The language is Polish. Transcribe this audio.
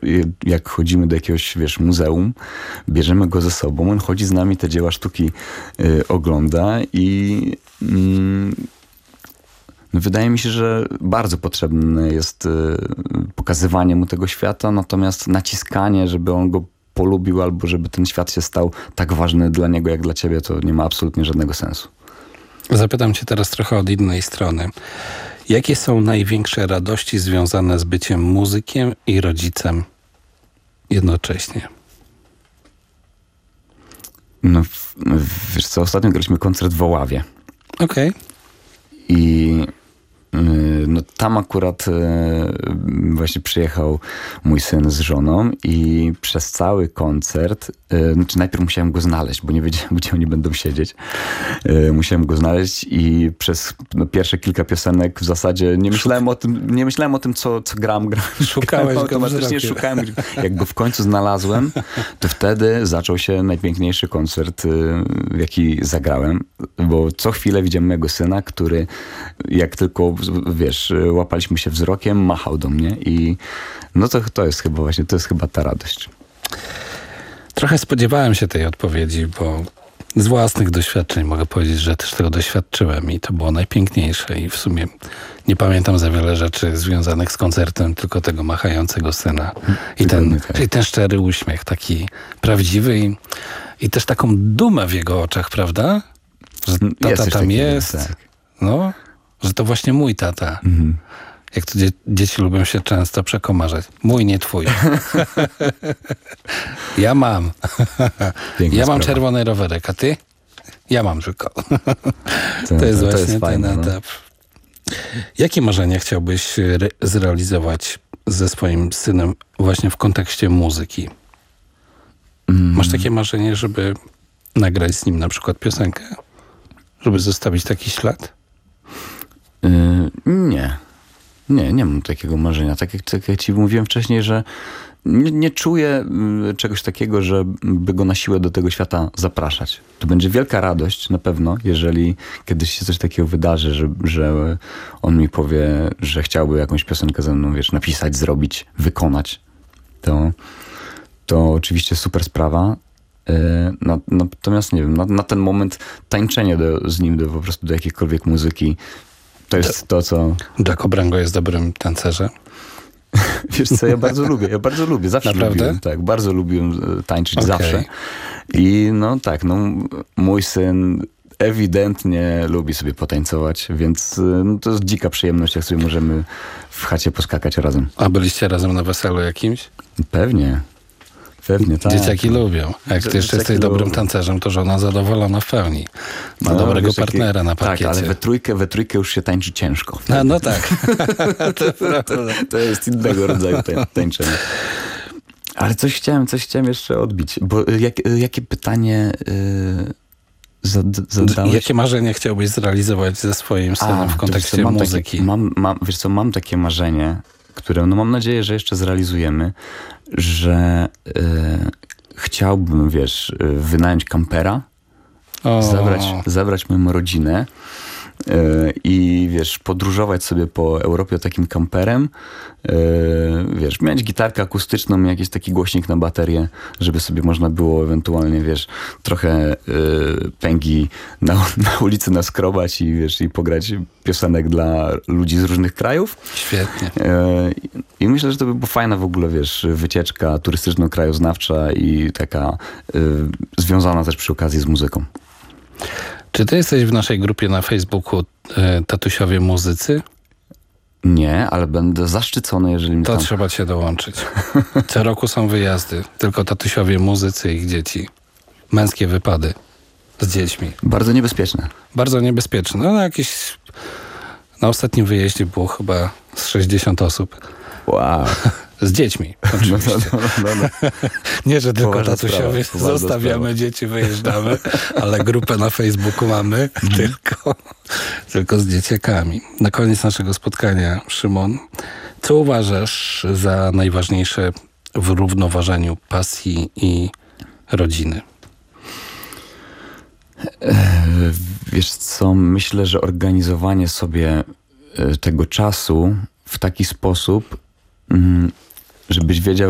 jak chodzimy do jakiegoś, muzeum, bierzemy go ze sobą, on chodzi z nami, te dzieła sztuki ogląda i wydaje mi się, że bardzo potrzebne jest pokazywanie mu tego świata, natomiast naciskanie, żeby on go polubił albo żeby ten świat się stał tak ważny dla niego jak dla ciebie, to nie ma absolutnie żadnego sensu. Zapytam cię teraz trochę od innej strony. Jakie są największe radości związane z byciem muzykiem i rodzicem jednocześnie? No, wiesz co, ostatnio graliśmy koncert w Oławie. Okej. I no, tam akurat właśnie przyjechał mój syn z żoną i przez cały koncert, znaczy najpierw musiałem go znaleźć, bo nie wiedziałem, gdzie oni będą siedzieć. Musiałem go znaleźć i przez pierwsze kilka piosenek w zasadzie nie myślałem o tym, co gram. Szukałeś go automatycznie szukałem. Jak go w końcu znalazłem, to wtedy zaczął się najpiękniejszy koncert, jaki zagrałem, bo co chwilę widziałem mojego syna, który jak tylko, łapaliśmy się wzrokiem, machał do mnie i no to jest chyba właśnie, to jest chyba ta radość. Trochę spodziewałem się tej odpowiedzi, bo z własnych doświadczeń mogę powiedzieć, że też tego doświadczyłem i to było najpiękniejsze i w sumie nie pamiętam za wiele rzeczy związanych z koncertem, tylko tego machającego syna. I ten szczery uśmiech, taki prawdziwy i też taką dumę w jego oczach, prawda? Że tata tam jest. Tak. No, że to właśnie mój tata. Mhm. Jak to dzieci lubią się często przekomarzać. Mój, nie twój. Ja mam. Ja mam czerwony rowerek, a ty? Ja mam tylko. To jest właśnie ten etap. Jakie marzenia chciałbyś zrealizować ze swoim synem właśnie w kontekście muzyki? Masz takie marzenie, żeby nagrać z nim na przykład piosenkę? Żeby zostawić taki ślad? Nie mam takiego marzenia. Tak jak ci mówiłem wcześniej, że nie czuję czegoś takiego, żeby go na siłę do tego świata zapraszać. To będzie wielka radość na pewno, jeżeli kiedyś się coś takiego wydarzy, że on mi powie, że chciałby jakąś piosenkę ze mną, napisać, zrobić, wykonać. To oczywiście super sprawa. Natomiast nie wiem, na ten moment tańczenie z nim po prostu do jakiejkolwiek muzyki to jest to, co... Jack Obrango jest dobrym tancerzem? Wiesz co, ja bardzo lubię. Zawsze lubiłem, tak, bardzo lubiłem tańczyć zawsze. I mój syn ewidentnie lubi sobie potańcować, więc to jest dzika przyjemność, jak sobie możemy w chacie poskakać razem. A byliście razem na weselu jakimś? Pewnie, tak. Dzieciaki lubią. Jak ty jeszcze jesteś dobrym tancerzem, to żona zadowolona w pełni. Ma dobrego partnera na parkiecie. Tak, ale we trójkę już się tańczy ciężko. No tak. To jest innego rodzaju tańczenie. Ale coś chciałem jeszcze odbić. Bo jakie pytanie zadałeś? Jakie marzenie chciałbyś zrealizować ze swoim synem w kontekście muzyki? Mam takie marzenie, które mam nadzieję, że jeszcze zrealizujemy, że chciałbym, wynająć kampera, zabrać moją rodzinę i podróżować sobie po Europie takim kamperem, mieć gitarkę akustyczną, jakiś taki głośnik na baterię, żeby sobie można było ewentualnie, trochę pęgi na ulicy naskrobać i pograć piosenek dla ludzi z różnych krajów. Świetnie. I myślę, że to by była fajna w ogóle, wycieczka turystyczno-krajoznawcza i taka związana też przy okazji z muzyką. Czy ty jesteś w naszej grupie na Facebooku Tatusiowie Muzycy? Nie, ale będę zaszczycony, jeżeli mi to tam... trzeba cię dołączyć. Co roku są wyjazdy. Tylko tatusiowie muzycy i ich dzieci. Męskie wypady z dziećmi. Bardzo niebezpieczne. Bardzo niebezpieczne. Na ostatnim wyjeździe było chyba z 60 osób. Wow. Z dziećmi, oczywiście. Nie, że tylko tatusiowie zostawiamy dzieci, wyjeżdżamy, ale grupę na Facebooku mamy tylko z dzieciakami. Na koniec naszego spotkania, Szymon, co uważasz za najważniejsze w równoważeniu pasji i rodziny? Wiesz co, myślę, że organizowanie sobie tego czasu w taki sposób, żebyś wiedział,